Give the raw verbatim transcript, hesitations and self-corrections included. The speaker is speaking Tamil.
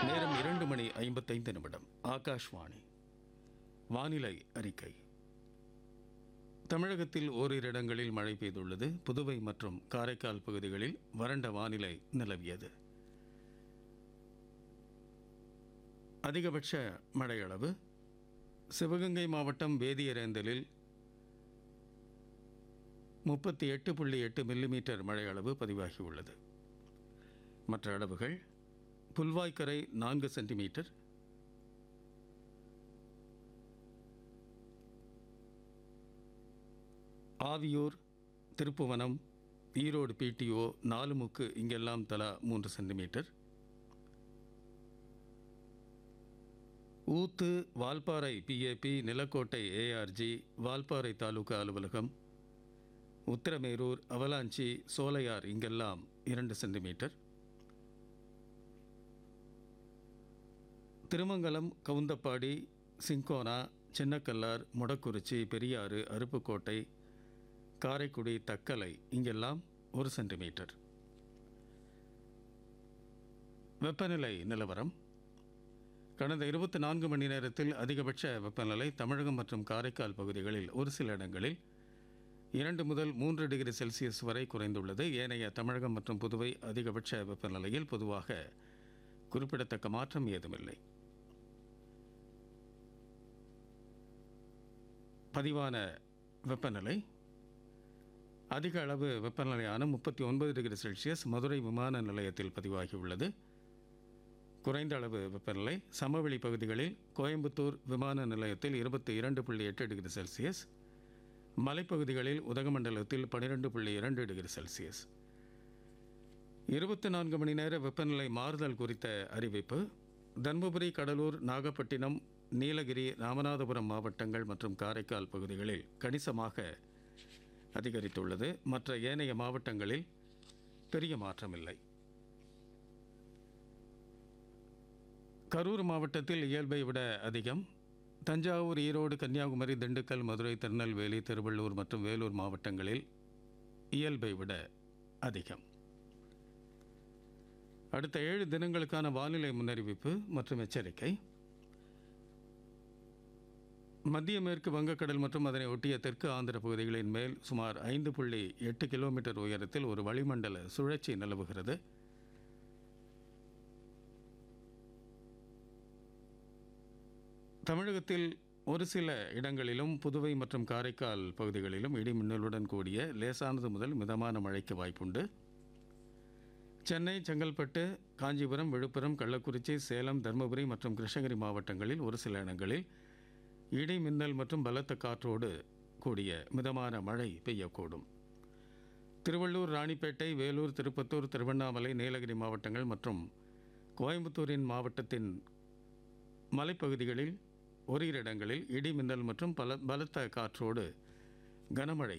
நேரம் இரண்டு மணி ஐம்பத்தைந்து நிமிடம். ஆகாஷ்வாணி. வானிலை அறிக்கை. தமிழகத்தில் ஓரிரு இடங்களில் மழை பெய்துள்ளது. புதுவை மற்றும் காரைக்கால் பகுதிகளில் வறண்ட வானிலை நிலவியது. அதிகபட்ச மழையளவு சிவகங்கை மாவட்டம் வேதியரேந்தலில் முப்பத்தி எட்டு புள்ளி எட்டு மில்லிமீட்டர் மழையளவு பதிவாகியுள்ளது. மற்ற அளவுகள்: புல்வாய்க்கரை நான்கு சென்டிமீட்டர், ஆவியூர், திருப்புவனம், ஈரோடு பிடிஓ, நாலுமுக்கு இங்கெல்லாம் தலா மூன்று சென்டிமீட்டர், ஊத்து, வால்பாறை பிஏபி, நிலக்கோட்டை ஏஆர்ஜி, வால்பாறை தாலுகா அலுவலகம், உத்திரமேரூர், அவலாஞ்சி, சோலையார் இங்கெல்லாம் இரண்டு சென்டிமீட்டர், திருமங்கலம், கவுந்தப்பாடி, சிங்கோனா, சின்னக்கல்லார், மொடக்குறிச்சி, பெரியாறு, அருப்புக்கோட்டை, காரைக்குடி, தக்கலை இங்கெல்லாம் ஒரு சென்டிமீட்டர். வெப்பநிலை நிலவரம்: கடந்த இருபத்தி நான்கு மணி நேரத்தில் அதிகபட்ச வெப்பநிலை தமிழகம் மற்றும் காரைக்கால் பகுதிகளில் ஒரு சில இடங்களில் இரண்டு முதல் மூன்று டிகிரி செல்சியஸ் வரை குறைந்துள்ளது. ஏனைய தமிழகம் மற்றும் புதுவை அதிகபட்ச வெப்பநிலையில் பொதுவாக குறிப்பிடத்தக்க மாற்றம் ஏதுமில்லை. பதிவான வெப்பநிலை: அதிக அளவு வெப்பநிலையான முப்பத்தி ஒன்பது டிகிரி செல்சியஸ் மதுரை விமான நிலையத்தில் பதிவாகியுள்ளது. குறைந்த அளவு வெப்பநிலை சமவெளி பகுதிகளில் கோயம்புத்தூர் விமான நிலையத்தில் இருபத்தி இரண்டு புள்ளி எட்டு டிகிரி செல்சியஸ், மலைப்பகுதிகளில் உதகமண்டலத்தில் பன்னிரெண்டு புள்ளி இரண்டு டிகிரி செல்சியஸ். இருபத்தி நான்கு மணி நேர வெப்பநிலை மாறுதல் குறித்த அறிவிப்பு: தருமபுரி, கடலூர், நாகப்பட்டினம், நீலகிரி, ராமநாதபுரம் மாவட்டங்கள் மற்றும் காரைக்கால் பகுதிகளில் கணிசமாக அதிகரித்துள்ளது. மற்ற ஏனைய மாவட்டங்களில் பெரிய மாற்றமில்லை. கரூர் மாவட்டத்தில் இயல்பை விட அதிகம். தஞ்சாவூர், ஈரோடு, கன்னியாகுமரி, திண்டுக்கல், மதுரை, திருநெல்வேலி, திருவள்ளூர் மற்றும் வேலூர் மாவட்டங்களில் இயல்பை விட அதிகம். அடுத்த ஏழு தினங்களுக்கான வானிலை முன்னறிவிப்பு மற்றும் எச்சரிக்கை: மத்திய மேற்கு வங்கக்கடல் மற்றும் அதனை ஒட்டிய தெற்கு ஆந்திர பகுதிகளின் மேல் சுமார் ஐந்து புள்ளி எட்டு கிலோமீட்டர் உயரத்தில் ஒரு வளிமண்டல சுழற்சி நிலவுகிறது. தமிழகத்தில் ஒரு சில இடங்களிலும் புதுவை மற்றும் காரைக்கால் பகுதிகளிலும் இடி மின்னலுடன் கூடிய லேசானது முதல் மிதமான மழைக்கு வாய்ப்புண்டு. சென்னை, செங்கல்பட்டு, காஞ்சிபுரம், விழுப்புரம், கள்ளக்குறிச்சி, சேலம், தருமபுரி மற்றும் கிருஷ்ணகிரி மாவட்டங்களில் ஒரு சில இடங்களில் இடி மின்னல் மற்றும் பலத்த காற்றோடு கூடிய மிதமான மழை பெய்யக்கூடும். திருவள்ளூர், ராணிப்பேட்டை, வேலூர், திருப்பத்தூர், திருவண்ணாமலை, நீலகிரி மாவட்டங்கள் மற்றும் கோயம்புத்தூரின் மாவட்டத்தின் மலைப்பகுதிகளில் ஓரிரு இடங்களில் இடி மின்னல் மற்றும் பல பலத்த காற்றோடு கனமழை